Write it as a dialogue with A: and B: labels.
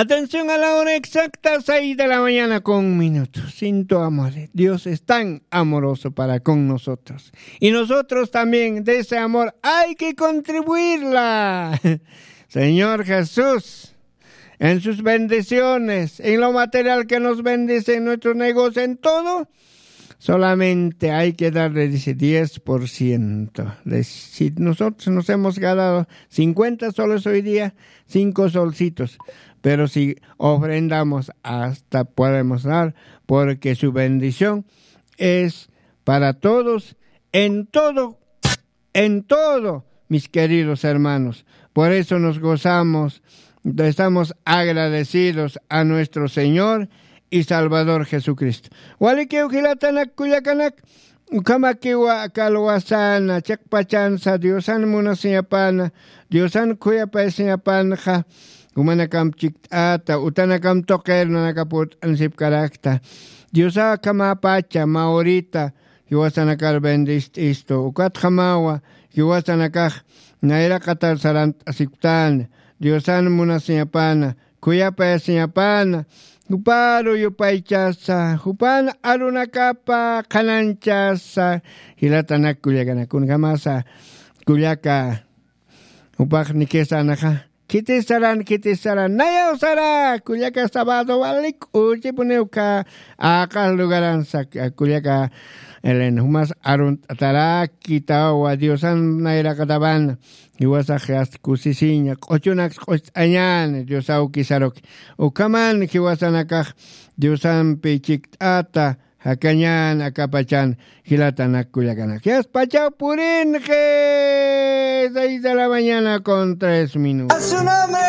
A: Atención a la hora exacta, 6 de la mañana con 1 minuto. Siento amor. Dios es tan amoroso para con nosotros. Y nosotros también de ese amor hay que contribuirla. Señor Jesús, en sus bendiciones, en lo material que nos bendice, en nuestros negocios, en todo, solamente hay que darle, dice, 10%. Si nosotros nos hemos ganado 50 soles hoy día, 5 solcitos. Pero si ofrendamos, hasta podemos dar, porque su bendición es para todos, en todo, mis queridos hermanos. Por eso nos gozamos, estamos agradecidos a nuestro Señor y Salvador Jesucristo. Walikiw kilatanak kuyakanak, ukamakiwa kalwasana, chakpachansa, Diosan munasiyapana, Diosan kuyapayasiyapanja, Kumanakam chiktata, utanakam toker nanakaput ansip karakta. Diosa kamapacha, maorita, hiwasanakar bendist isto. Ukat hamawa, hiwasanakaj, naira katar sarant asiptan. Diosan munasiapana, kuyapa siapana. Uparo yupaichasa, upan arunakapa kananchasa. Hilatanak kulyakana, kungamasa, kulyaka, upak nikesanaja. Kitisaran, naya usara, kulyaka sabado walik, uji puneuka, akal lugaran sak, kulyaka, elen, humas arun atara, kitawa, diosan naira kataban, iwasa geast kusisinya, ochunak anyan, diosau kisarok, ukaman, kiwasanakaj, diosan pichik ata, Hakanyan, akapachan, hilatanak kulyakanak. Yes, pachao purin, 6 de la mañana con 3 minutos.